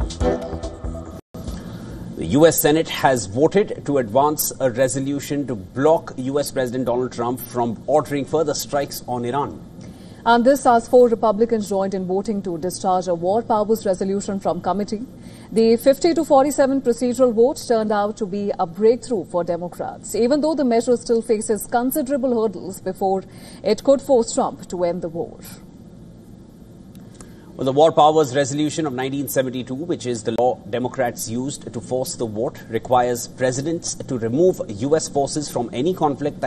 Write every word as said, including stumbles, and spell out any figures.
The U S Senate has voted to advance a resolution to block U S President Donald Trump from ordering further strikes on Iran. And this as four Republicans joined in voting to discharge a war powers resolution from committee. The fifty to forty-seven procedural vote turned out to be a breakthrough for Democrats, even though the measure still faces considerable hurdles before it could force Trump to end the war. Well, the War Powers Resolution of nineteen seventy-two, which is the law Democrats used to force the vote, requires presidents to remove U S forces from any conflict that